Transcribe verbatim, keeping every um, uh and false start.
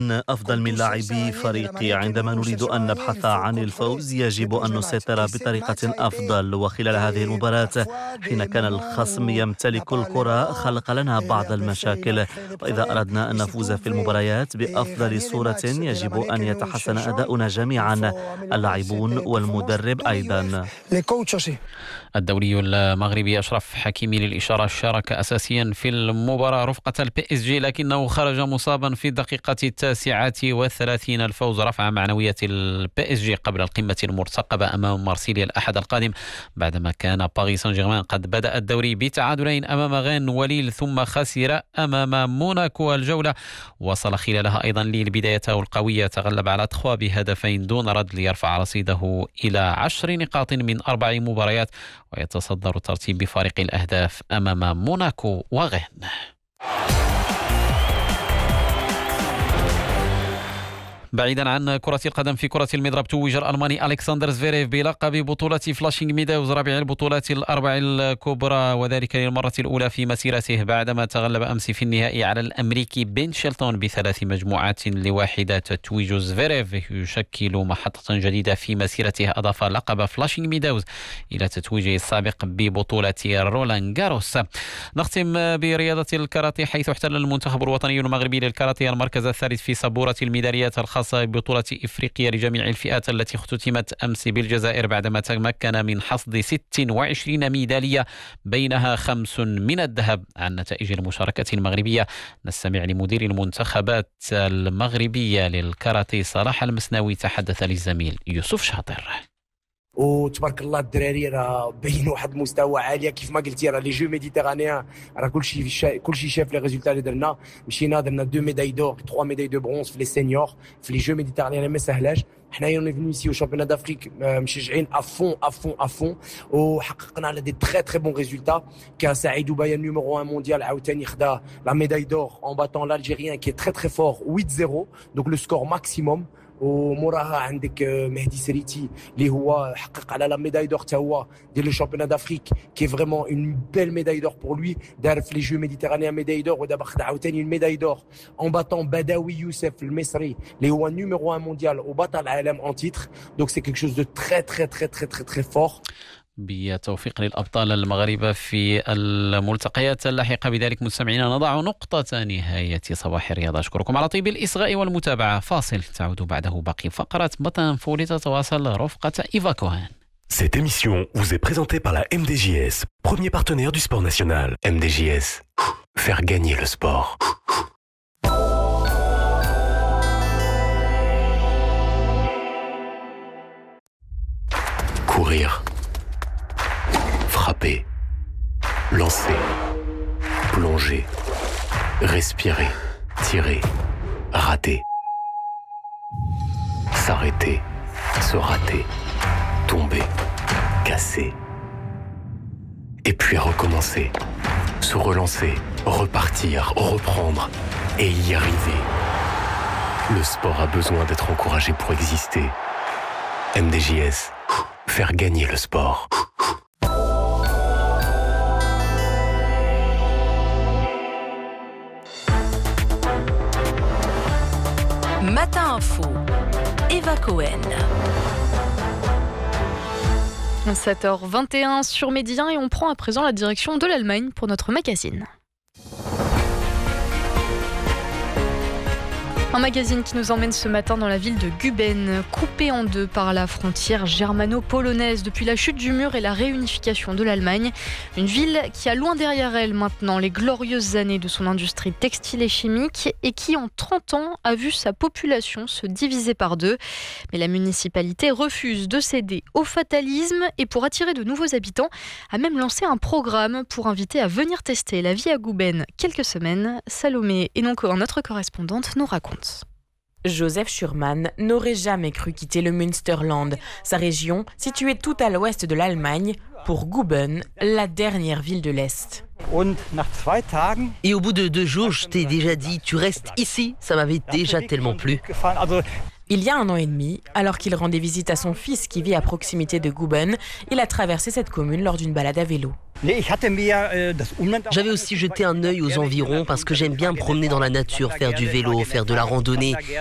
أفضل من لاعبي فريقي. عندما نريد أن نبحث عن الفوز يجب أن نسيطر بطريقة أفضل، وخلال هذه المباراة حين كان الخصم يمتلك الكرة خلق لنا بعض المشاكل، وإذا أردنا أن نفوز في المباريات بأفضل صورة يجب أن يتحسن أداؤنا جميعا، اللاعبون والمدرب أيضا. الدولي المغربي أشرف حكيمي للإشارة شارك أساسيا في المباراة رفقة البي اس جي، لكنه خرج مصابا في الدقيقة التاسعة والثلاثين. الفوز رفع معنوية البي اس جي قبل القمة المرتقبة أمام مارسيليا الأحد القادم، بعدما كان باريس سان جيرمان قد بدأ الدوري بتعادلين أمام غين وليل ثم خسر أمام موناكو. الجولة وصل خلالها أيضا للبداية القوية، تغلب على تخوا بهدفين دون رد ليرفع رصيده إلى عشر نقاط من أربع مباريات، ويتصدر الترتيب بفارق الأهداف أمام موناكو وغين. بعيدا عن كرة القدم، في كرة المضرب توج الألماني ألكسندر زفيريف بلقب بطولة فلاشينغ ميداوز رابع البطولات الأربع الكبرى، وذلك للمرة الأولى في مسيرته بعدما تغلب أمس في النهائي على الأمريكي بين شيلتون بثلاث مجموعات لواحدة. تتويج زفيريف يشكل محطة جديدة في مسيرته، أضاف لقب فلاشينغ ميداوز إلى تتويجه السابق ببطولة رولان جاروس. نختم برياضة الكاراتيه، حيث احتل المنتخب الوطني المغربي للكاراتيه المركز الثالث في سبورة الميداليات الخاصة ببطولة إفريقيا لجميع الفئات التي اختتمت أمس بالجزائر، بعدما تمكن من حصد ست وعشرين ميدالية بينها خمس من الذهب. عن نتائج المشاركة المغربية نستمع لمدير المنتخبات المغربية للكاراتيه صلاح المسناوي، تحدث للزميل يوسف شاطر. وتبارك الله الدراري راه باين واحد المستوى عاليه كيف ما قلتي، راه لي جو ميديتيرانيان راه كلشي شا... كلشي شاف لي ريزولتا اللي درنا. مشينا درنا دو ميداي دور ثلاثة ميداي دو برونز في لي سينيور في لي جو ميديتيرانيان، ما سهلاش. حنايا اون فيني سي او شامبيون دافريك مشجعين افون افون افون، وحققنا على دي تري تري بون ريزولتا. كان سعيد وبايا نيميرو واحد مونديال عاوتاني خدا لا ميداي دور ان باتون l'Algérien qui est très très fort huit zéro، donc le score maximum. وموراها عندك مهدي سريتي اللي هو حقق على لا ميداي دور تا هو ديال لو شامبيون دافريك كي فريمون اون بيل ميداي دور بور لوي، دار في لي جو ميديتيرانيان ميداي دور، ودابا خدا عاوتاني الميداي دور اون باتون بدوي يوسف المصري اللي هو نيميرو واحد مونديال وبطل العالم ان تيتر. دونك سي كيك شوز دو تري تري تري تري تري تري فور. بالتوفيق للأبطال المغاربة في الملتقيات اللاحقة. بذلك مستمعينا نضع نقطة نهاية صباح الرياضة. أشكركم على طيب الإصغاء والمتابعة. فاصل تعود بعده باقي فقرات بطن فولي تتواصل رفقة إيفا كوهان. Cette émission vous est présentée par la M D J S, premier partenaire du sport national. M D J S, faire gagner le sport. Courir, frapper, lancer, plonger, respirer, tirer, rater, s'arrêter, se rater, tomber, casser, et puis recommencer, se relancer, repartir, reprendre et y arriver. Le sport a besoin d'être encouragé pour exister. M D J S, faire gagner le sport. Matin Info, Eva Cohen. sept heures vingt et un sur Média et on prend à présent la direction de l'Allemagne pour notre magazine. Un magazine qui nous emmène ce matin dans la ville de Guben, coupée en deux par la frontière germano-polonaise depuis la chute du mur et la réunification de l'Allemagne. Une ville qui a loin derrière elle maintenant les glorieuses années de son industrie textile et chimique et qui en trente ans a vu sa population se diviser par deux. Mais la municipalité refuse de céder au fatalisme et pour attirer de nouveaux habitants a même lancé un programme pour inviter à venir tester la vie à Guben quelques semaines. Salomé et donc notre correspondante nous raconte. Joseph Schurman n'aurait jamais cru quitter le Münsterland, sa région située tout à l'ouest de l'Allemagne, pour Guben, la dernière ville de l'Est. Et au bout de deux jours, je t'ai déjà dit, tu restes ici, ça m'avait déjà tellement plu. Il y a un an et demi, alors qu'il rendait visite à son fils qui vit à proximité de Guben, il a traversé cette commune lors d'une balade à vélo. J'avais aussi jeté un œil aux environs parce que j'aime bien me promener dans la nature, faire du vélo, faire de la randonnée.